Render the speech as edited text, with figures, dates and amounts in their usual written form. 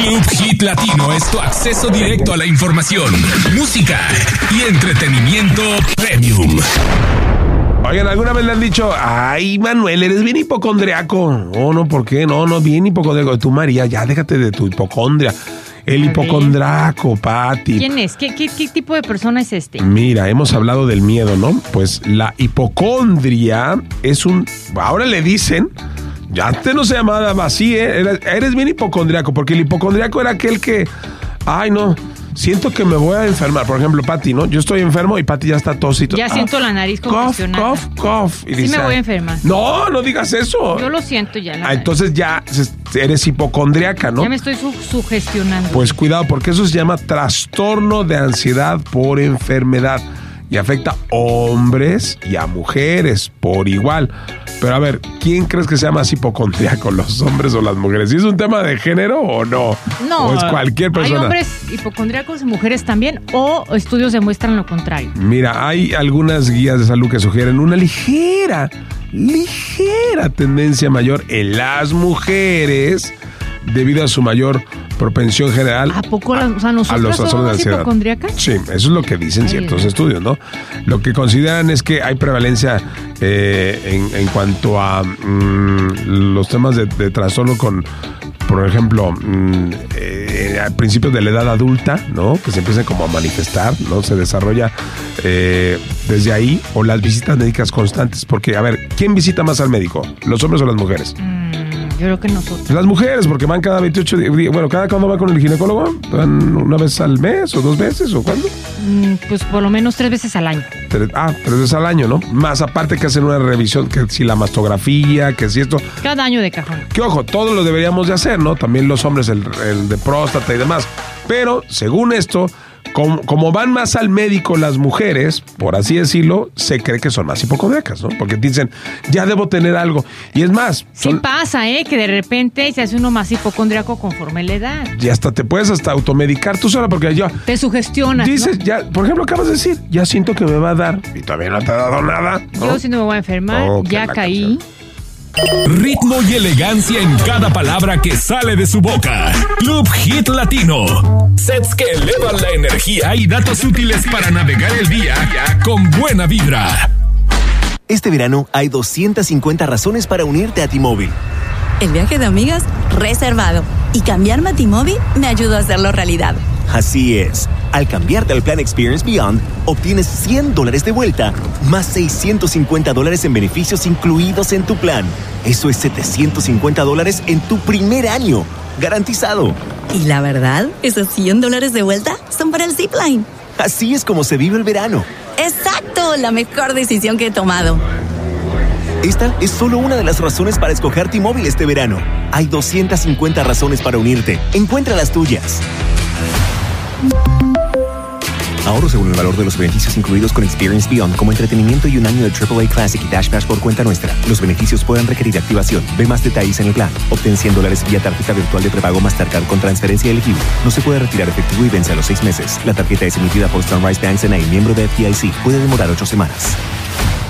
Club Hit Latino es tu acceso directo a la información, música y entretenimiento premium. Oigan, ¿alguna vez le han dicho, ay, Manuel, eres bien hipocondriaco? Oh, no, ¿por qué? No, bien hipocondriaco. Tú, María, ya déjate de tu hipocondria. El hipocondriaco, Pati. ¿Quién es? ¿Qué tipo de persona es este? Mira, hemos hablado del miedo, ¿no? Pues la hipocondria es ahora le dicen, ya antes no se llamaba así, eres bien hipocondriaco, porque el hipocondriaco era aquel que, ay, no, siento que me voy a enfermar. Por ejemplo, Pati, ¿no? Yo estoy enfermo y Pati ya está tosito. Ya siento la nariz congestionada. Cough. Y sí, dice, me voy a enfermar. No digas eso. Yo lo siento ya. Entonces ya eres hipocondriaca, ¿no? Ya me estoy sugestionando. Pues cuidado, porque eso se llama trastorno de ansiedad por enfermedad y afecta a hombres y a mujeres por igual. Pero a ver, ¿quién crees que sea más hipocondriaco, los hombres o las mujeres? ¿Sí es un tema de género o no? No. ¿O es cualquier persona? Hay hombres hipocondriacos y mujeres también, o estudios demuestran lo contrario. Mira, hay algunas guías de salud que sugieren una ligera tendencia mayor en las mujeres debido a su mayor propensión general. ¿A poco nosotros somos hipocondriacas? Sí, eso es lo que dicen ciertos estudios, ¿no? Lo que consideran es que hay prevalencia en cuanto a los temas de trastorno con, por ejemplo, a principios de la edad adulta, ¿no? Que se empiezan como a manifestar, ¿no? Se desarrolla desde ahí, o las visitas médicas constantes. Porque, a ver, ¿quién visita más al médico? ¿Los hombres o las mujeres? Yo creo que nosotros. Las mujeres, porque van cada 28 días. Bueno, ¿cada cuándo van con el ginecólogo? ¿Van una vez al mes o 2 veces o cuándo? Pues por lo menos 3 veces al año. 3 veces al año, ¿no? Más aparte que hacen una revisión, que si la mastografía, que si esto. Cada año de cajón. Que ojo, todos lo deberíamos de hacer, ¿no? También los hombres, el de próstata y demás. Pero, según esto, como van más al médico las mujeres, por así decirlo, se cree que son más hipocondriacas, ¿no? Porque dicen, ya debo tener algo. Y es más... Sí pasa, que de repente se hace uno más hipocondriaco conforme la edad. Y hasta te puedes automedicar tú sola, porque ya... Te sugestionas, dices, ¿no? Ya, por ejemplo, acabas de decir, ya siento que me va a dar, y todavía no te ha dado nada, ¿no? Yo siento que me voy a enfermar, ya caí. Ritmo y elegancia en cada palabra que sale de su boca. Club Hit Latino. Sets que elevan la energía y datos útiles para navegar el día con buena vibra. Este verano hay 250 razones para unirte a T-Mobile. El viaje de amigas reservado. Y cambiarme a T-Mobile me ayudó a hacerlo realidad. Así es. Al cambiarte al plan Experience Beyond, obtienes $100 de vuelta, más $650 en beneficios incluidos en tu plan. Eso es $750 en tu primer año. Garantizado. Y la verdad, esos $100 de vuelta son para el Zipline. Así es como se vive el verano. ¡Exacto! La mejor decisión que he tomado. Esta es solo una de las razones para escoger T-Mobile este verano. Hay 250 razones para unirte. Encuentra las tuyas. Ahorro según el valor de los beneficios incluidos con Experience Beyond, como entretenimiento y un año de AAA Classic y Dash Pass por cuenta nuestra. Los beneficios pueden requerir activación. Ve más detalles en el plan. Obtén $100 vía tarjeta virtual de prepago Mastercard con transferencia elegible. No se puede retirar efectivo y vence a los 6 meses. La tarjeta es emitida por Sunrise Bank N.A., miembro de FDIC. Puede demorar 8 semanas.